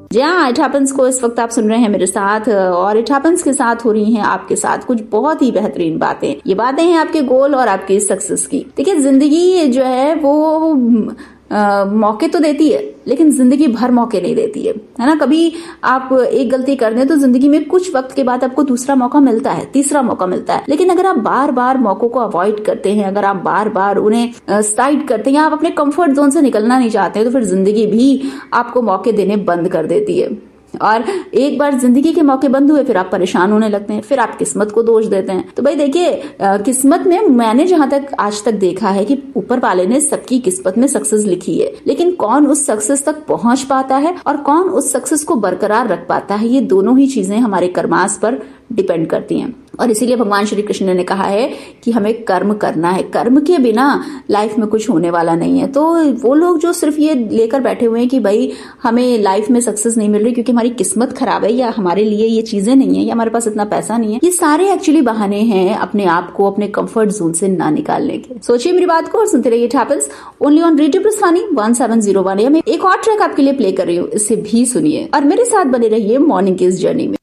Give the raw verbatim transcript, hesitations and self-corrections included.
जी हाँ, it happens को इस वक्त आप सुन रहे हैं मेरे साथ, और इट हैपेंस के साथ हो रही हैं आपके साथ कुछ बहुत ही बेहतरीन बातें। ये बातें हैं आपके गोल और आपकी सक्सेस की। देखिए, जिंदगी जो है वो आ, मौके तो देती है, लेकिन जिंदगी भर मौके नहीं देती है, है ना। कभी आप एक गलती कर दें तो जिंदगी में कुछ वक्त के बाद आपको दूसरा मौका मिलता है, तीसरा मौका मिलता है। लेकिन अगर आप बार बार मौकों को अवॉइड करते हैं, अगर आप बार बार उन्हें साइड करते हैं या आप अपने कंफर्ट जोन से निकलना नहीं चाहते हैं, तो फिर जिंदगी भी आपको मौके देने बंद कर देती है। और एक बार जिंदगी के मौके बंद हुए, फिर आप परेशान होने लगते हैं, फिर आप किस्मत को दोष देते हैं। तो भाई देखिए, किस्मत में मैंने जहां तक आज तक देखा है कि ऊपर वाले ने सबकी किस्मत में सक्सेस लिखी है, लेकिन कौन उस सक्सेस तक पहुंच पाता है और कौन उस सक्सेस को बरकरार रख पाता है, ये दोनों ही चीजें हमारे कर्मास पर डिपेंड करती हैं। और इसीलिए भगवान श्री कृष्ण ने कहा है कि हमें कर्म करना है, कर्म के बिना लाइफ में कुछ होने वाला नहीं है। तो वो लोग जो सिर्फ ये लेकर बैठे हुए हैं कि भाई हमें लाइफ में सक्सेस नहीं मिल रही क्योंकि हमारी किस्मत खराब है, या हमारे लिए ये चीजें नहीं है, या हमारे पास इतना पैसा नहीं है, ये सारे एक्चुअली बहाने हैं अपने आप को अपने कंफर्ट जोन से ना निकालने के। सोचिए मेरी बात को और सुनते रहिए it happens only on radio प्रस्थानी one seven zero one. मैं एक और ट्रैक आपके लिए प्ले कर रही हूँ, इसे भी सुनिए और मेरे साथ बने रहिए मॉर्निंग की इस जर्नी में।